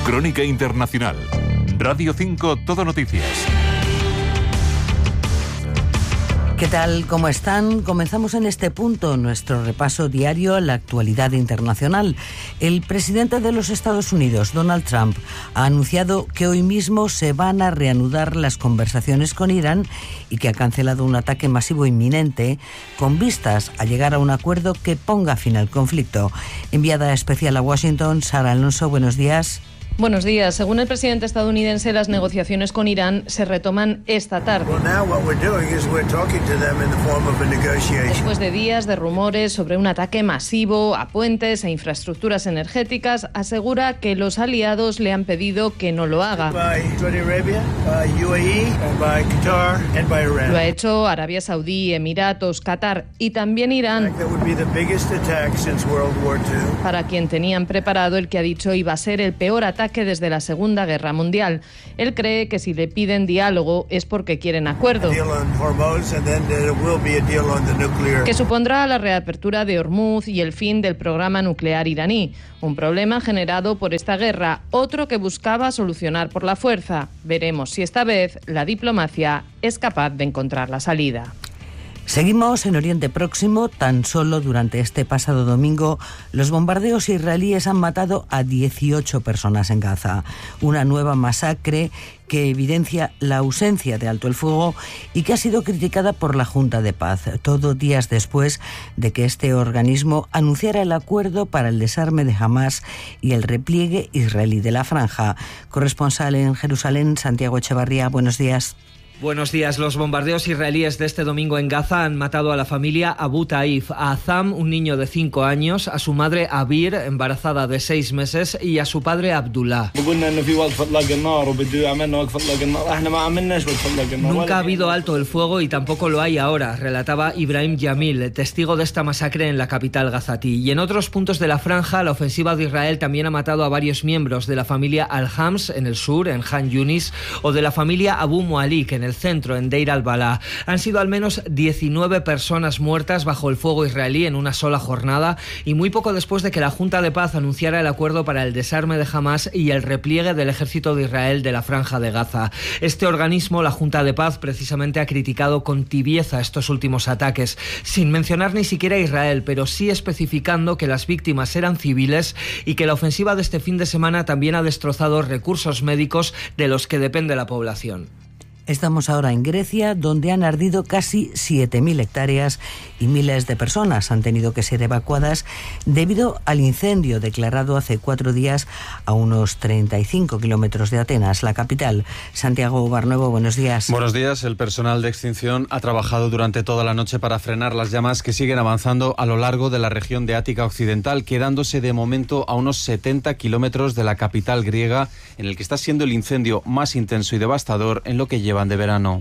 Crónica Internacional. Radio 5 Todo Noticias. ¿Qué tal? ¿Cómo están? Comenzamos en este punto nuestro repaso diario a la actualidad internacional. El presidente de los Estados Unidos, Donald Trump, ha anunciado que hoy mismo se van a reanudar las conversaciones con Irán y que ha cancelado un ataque masivo inminente con vistas a llegar a un acuerdo que ponga fin al conflicto. Enviada especial a Washington, Sara Alonso, buenos días. Buenos días. Según el presidente estadounidense, las negociaciones con Irán se retoman esta tarde. Después de días de rumores sobre un ataque masivo a puentes e infraestructuras energéticas, asegura que los aliados le han pedido que no lo haga. Lo ha hecho Arabia Saudí, Emiratos, Qatar y también Irán, para quien tenían preparado el que ha dicho iba a ser el peor ataque desde la Segunda Guerra Mundial. Él cree que si le piden diálogo es porque quieren acuerdo, que supondrá la reapertura de Hormuz y el fin del programa nuclear iraní, un problema generado por esta guerra, otro que buscaba solucionar por la fuerza. Veremos si esta vez la diplomacia es capaz de encontrar la salida. Seguimos en Oriente Próximo. Tan solo durante este pasado domingo, los bombardeos israelíes han matado a 18 personas en Gaza. Una nueva masacre que evidencia la ausencia de alto el fuego y que ha sido criticada por la Junta de Paz, todo días después de que este organismo anunciara el acuerdo para el desarme de Hamás y el repliegue israelí de la franja. Corresponsal en Jerusalén, Santiago Echevarría, buenos días. Buenos días. Los bombardeos israelíes de este domingo en Gaza han matado a la familia Abu Taif, a Azam, un niño de 5 años, a su madre Abir, embarazada de 6 meses, y a su padre Abdullah. Nunca ha habido alto el fuego y tampoco lo hay ahora, relataba Ibrahim Yamil, testigo de esta masacre en la capital gazatí. Y en otros puntos de la franja, la ofensiva de Israel también ha matado a varios miembros de la familia Al-Hams en el sur, en Han Yunis, o de la familia Abu Mualik en el centro, en Deir al-Balá. Han sido al menos 19 personas muertas bajo el fuego israelí en una sola jornada y muy poco después de que la Junta de Paz anunciara el acuerdo para el desarme de Hamás y el repliegue del ejército de Israel de la franja de Gaza. Este organismo, la Junta de Paz, precisamente ha criticado con tibieza estos últimos ataques, sin mencionar ni siquiera a Israel, pero sí especificando que las víctimas eran civiles y que la ofensiva de este fin de semana también ha destrozado recursos médicos de los que depende la población. Estamos ahora en Grecia, donde han ardido casi 7.000 hectáreas y miles de personas han tenido que ser evacuadas debido al incendio declarado hace 4 días a unos 35 kilómetros de Atenas, la capital. Santiago Barnuevo, buenos días. Buenos días. El personal de extinción ha trabajado durante toda la noche para frenar las llamas que siguen avanzando a lo largo de la región de Ática Occidental, quedándose de momento a unos 70 kilómetros de la capital griega, en el que está siendo el incendio más intenso y devastador en lo que lleva de verano.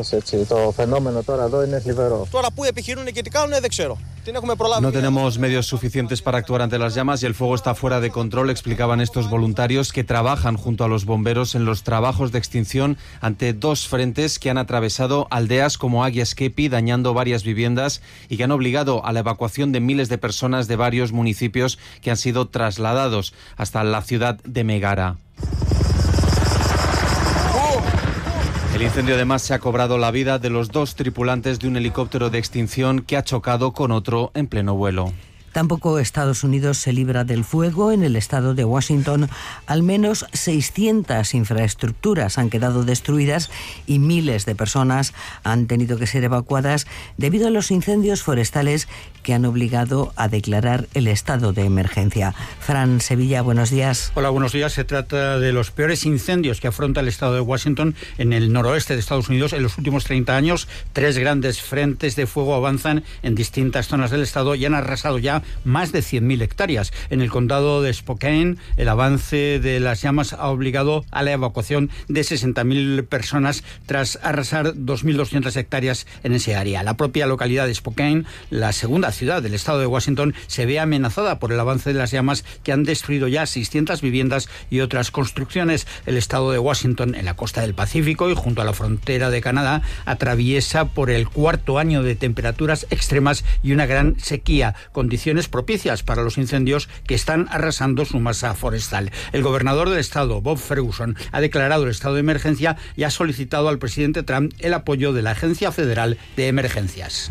No tenemos medios suficientes para actuar ante las llamas y el fuego está fuera de control, explicaban estos voluntarios que trabajan junto a los bomberos en los trabajos de extinción ante 2 frentes que han atravesado aldeas como Agia Skepi, dañando varias viviendas y que han obligado a la evacuación de miles de personas de varios municipios que han sido trasladados hasta la ciudad de Megara. El incendio además se ha cobrado la vida de los 2 tripulantes de un helicóptero de extinción que ha chocado con otro en pleno vuelo. Tampoco Estados Unidos se libra del fuego. En el estado de Washington, al menos 600 infraestructuras han quedado destruidas y miles de personas han tenido que ser evacuadas debido a los incendios forestales que han obligado a declarar el estado de emergencia. Fran Sevilla, buenos días. Hola, buenos días. Se trata de los peores incendios que afronta el estado de Washington en el noroeste de Estados Unidos en los últimos 30 años. 3 grandes frentes de fuego avanzan en distintas zonas del estado y han arrasado ya más de 100.000 hectáreas. En el condado de Spokane, el avance de las llamas ha obligado a la evacuación de 60.000 personas tras arrasar 2.200 hectáreas en ese área. La propia localidad de Spokane, la segunda ciudad del estado de Washington, se ve amenazada por el avance de las llamas que han destruido ya 600 viviendas y otras construcciones. El estado de Washington, en la costa del Pacífico y junto a la frontera de Canadá, atraviesa por el 4º año de temperaturas extremas y una gran sequía, condiciones condiciones propicias para los incendios que están arrasando su masa forestal. El gobernador del estado, Bob Ferguson, ha declarado el estado de emergencia y ha solicitado al presidente Trump el apoyo de la Agencia Federal de Emergencias.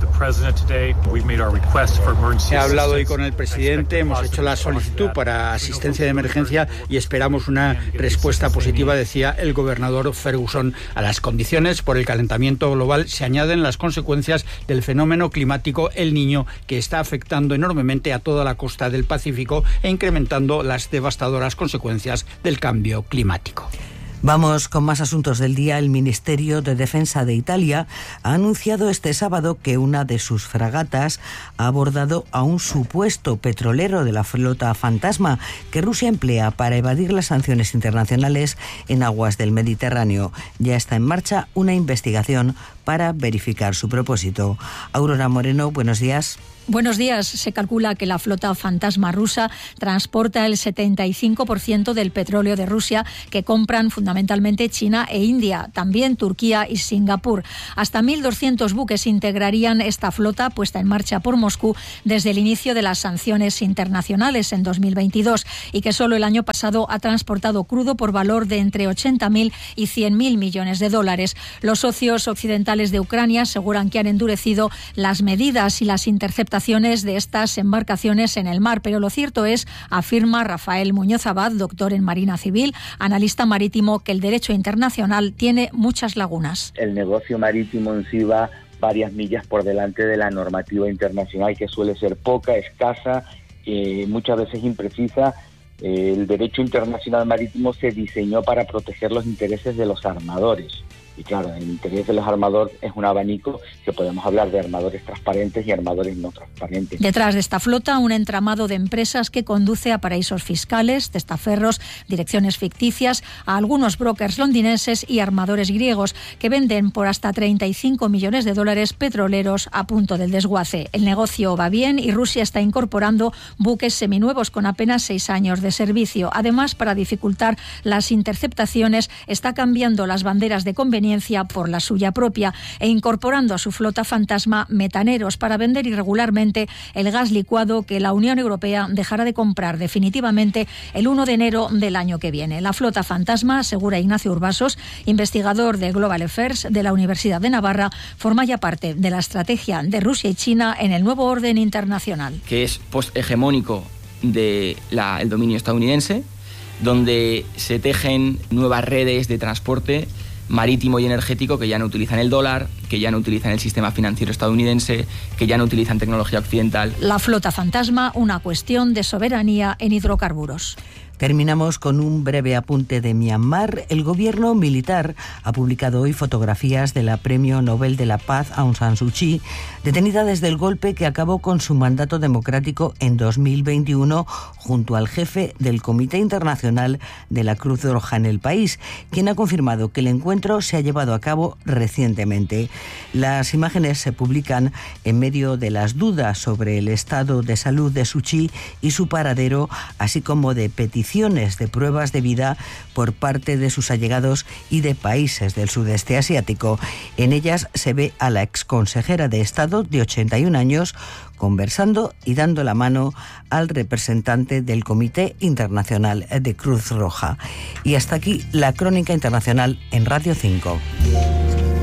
He hablado hoy con el presidente, hemos hecho la solicitud para asistencia de emergencia y esperamos una respuesta positiva, decía el gobernador Ferguson. A las condiciones por el calentamiento global se añaden las consecuencias del fenómeno climático El Niño, que está afectando enormemente a toda la costa del Pacífico e incrementando las devastadoras consecuencias del cambio climático. Vamos con más asuntos del día. El Ministerio de Defensa de Italia ha anunciado este sábado que una de sus fragatas ha abordado a un supuesto petrolero de la flota fantasma que Rusia emplea para evadir las sanciones internacionales en aguas del Mediterráneo. Ya está en marcha una investigación para verificar su propósito. Aurora Moreno, buenos días. Buenos días. Se calcula que la flota fantasma rusa transporta el 75% del petróleo de Rusia que compran fundamentalmente China e India, también Turquía y Singapur. Hasta 1.200 buques integrarían esta flota puesta en marcha por Moscú desde el inicio de las sanciones internacionales en 2022 y que solo el año pasado ha transportado crudo por valor de entre 80.000 y 100.000 millones de dólares. Los socios occidentales de Ucrania aseguran que han endurecido las medidas y las interceptaciones de estas embarcaciones en el mar, pero lo cierto es, afirma Rafael Muñoz Abad, doctor en Marina Civil, analista marítimo, que el derecho internacional tiene muchas lagunas. El negocio marítimo en sí va varias millas por delante de la normativa internacional, que suele ser poca, escasa, muchas veces imprecisa. El derecho internacional marítimo se diseñó para proteger los intereses de los armadores. Y claro, el interés de los armadores es un abanico que podemos hablar de armadores transparentes y armadores no transparentes. Detrás de esta flota, un entramado de empresas que conduce a paraísos fiscales, testaferros, direcciones ficticias, a algunos brokers londinenses y armadores griegos que venden por hasta 35 millones de dólares petroleros a punto del desguace. El negocio va bien y Rusia está incorporando buques seminuevos con apenas 6 años de servicio. Además, para dificultar las interceptaciones, está cambiando las banderas de conveniencia por la suya propia e incorporando a su flota fantasma metaneros para vender irregularmente el gas licuado que la Unión Europea dejará de comprar definitivamente el 1 de enero del año que viene. La flota fantasma, asegura Ignacio Urbasos, investigador de Global Affairs de la Universidad de Navarra, forma ya parte de la estrategia de Rusia y China en el nuevo orden internacional. Que es posthegemónico del dominio estadounidense, donde se tejen nuevas redes de transporte marítimo y energético que ya no utilizan el dólar, que ya no utilizan el sistema financiero estadounidense, que ya no utilizan tecnología occidental. La flota fantasma, una cuestión de soberanía en hidrocarburos. Terminamos con un breve apunte de Myanmar. El gobierno militar ha publicado hoy fotografías de la Premio Nobel de la Paz Aung San Suu Kyi, detenida desde el golpe que acabó con su mandato democrático en 2021, junto al jefe del Comité Internacional de la Cruz Roja en el país, quien ha confirmado que el encuentro se ha llevado a cabo recientemente. Las imágenes se publican en medio de las dudas sobre el estado de salud de Suu Kyi y su paradero, así como de peticiones de pruebas de vida por parte de sus allegados y de países del sudeste asiático. En ellas se ve a la exconsejera de Estado de 81 años conversando y dando la mano al representante del Comité Internacional de Cruz Roja. Y hasta aquí la crónica internacional en Radio 5.